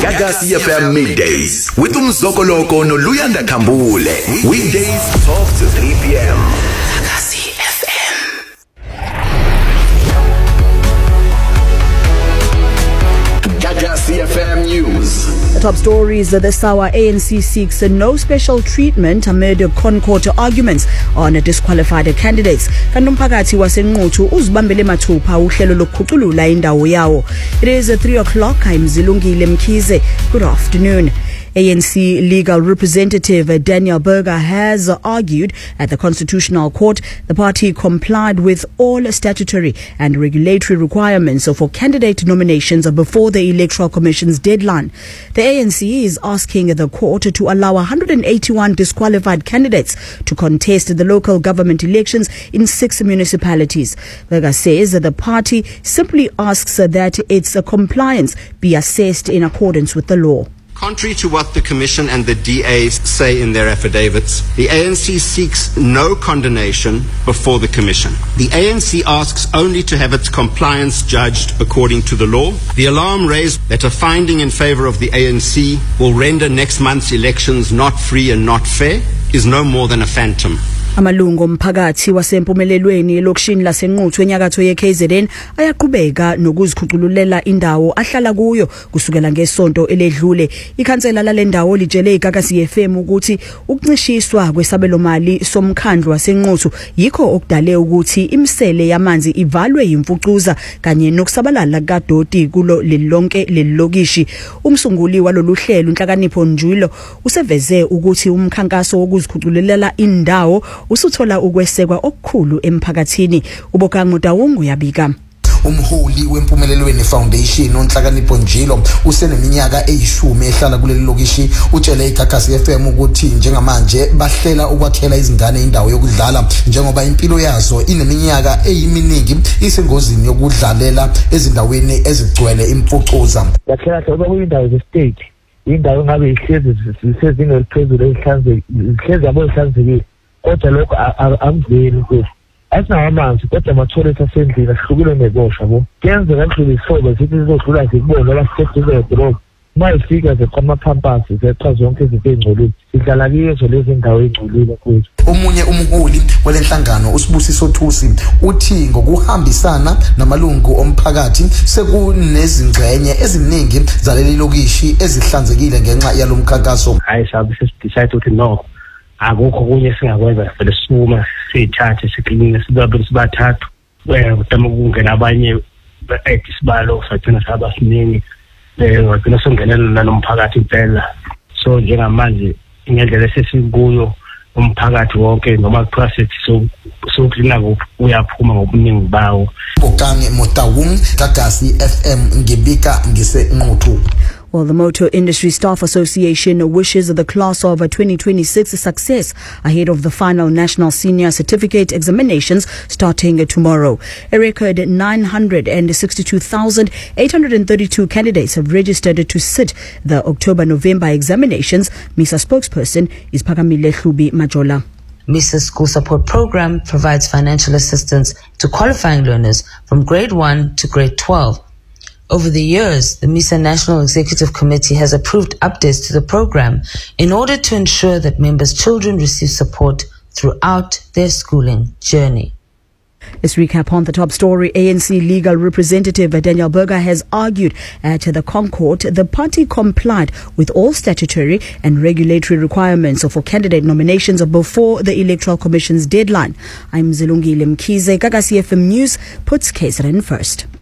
Gagasi FM Middays with Umzokoloko no Luyanda Kambule. Weekdays 12 to 3 p.m. Gagasi FM. Gagasi FM News. The top stories this hour: ANC seeks no special treatment amid Concord arguments on disqualified candidates. Kanumphakathi waseNquthu uzibambele mathupha uhlelo lokukhuculula indawo yawo. It is 3:00. I'm Zilungile Mkhize. Good afternoon. ANC legal representative Daniel Berger has argued at the Constitutional Court the party complied with all statutory and regulatory requirements for candidate nominations before the Electoral Commission's deadline. The ANC is asking the court to allow 181 disqualified candidates to contest the local government elections in 6 municipalities. Berger says that the party simply asks that its compliance be assessed in accordance with the law. Contrary to what the Commission and the DA say in their affidavits, the ANC seeks no condemnation before the Commission. The ANC asks only to have its compliance judged according to the law. The alarm raised that a finding in favour of the ANC will render next month's elections not free and not fair is no more than a phantom. Amalungu omphakathi wasempumelelweni elokishini laseNquthu enyakatho yeKZN ayaqhubeka nokuzikhucululela indawo ahlala kuyo kusukela ngesonto eledlule. Ikhansela lalendawo litshele iGagasi FM ukuthi ukuncishiswa kwesabelo mali somkhandlu waseNquthu yikho okudale ukuthi imisele yamanzi ivalwe imfucuza kanye nokusabalala kadoti kulo lelonke lelokishi. Umsunguli walolu hlelo uNhlakanipho Njilo useveze ukuthi umkhankaso wokuzikhucululela indawo usuthola ukwesekwa okukhulu emphakathini. Ubokango Dawungu yabika. Umholi wempumelelweni foundation uNhlakanipho Njilo useneminyaka eyishumi ehlala kuleli lokishi utshele iGagasi FM ukuthi njengamanje bahlela ukwakhela izingane indawo yokudlala njengoba impilo yazo ineminyaka eyiminingi isengozini yokudlalela ezindaweni ezigcwele imfucuza. Bakhela indawo ze-state indawo ngabe ihlezi sezingeni eliphezulu ihlezi yabo ihlanzekile kodwa lokho amveli ukuthi asinawo amanzi kodwa ama-toilet asendlini ahlukile nebosha bo kuyenzeka kudlula ihlobo zithi zizodlula zikubone abaseduze edolobha uma ifika zeqa amaphampasi zeqa zonke izinto ey'ngcolile sidlala kizo lezi ndawo ey'ngcolile kwethu. Omunye umholi walenhlangano uSibusiso Thusi uthi ngokuhambisana namalungu omphakathi sekunezingxenye eziningi zaleli lokishi ezihlanzekile ngenxa yalomkhankaso. Hayi sabe sesidecide ukuthi no akukho kunye singakwenza vele sisuma sithathe sikline sibabe sibathathu kutama ukungena abanye isibalo sagcina sabasiningi wagcina songenela nanomphakathi impela. So njengamanje ngendlela esesikuyo umphakathi wonke noma kuthiwa sethi soklina uyaphuma ngobuningi bawo. Bokange Motawung, Gagasi FM ngibika ngiseNquthu. Well, the Motor Industry Staff Association wishes the class of 2026 success ahead of the final National Senior Certificate examinations starting tomorrow. A record 962,832 candidates have registered to sit the October-November examinations. MISA spokesperson is Phakamile Hlubi Majola. MISA's School Support Program provides financial assistance to qualifying learners from grade 1 to grade 12. Over the years, the MISA National Executive Committee has approved updates to the program in order to ensure that members' children receive support throughout their schooling journey. Let's recap on the top story. ANC legal representative Daniel Berger has argued at the Concord the party complied with all statutory and regulatory requirements for candidate nominations before the Electoral Commission's deadline. I'm Zilungile Mkhize. Gagasi FM News puts KZN first.